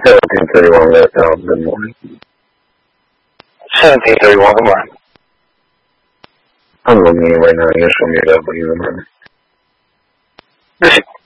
17:31 good morning. 17:31, good morning. I'm looking at right now. You show me that, but you remember.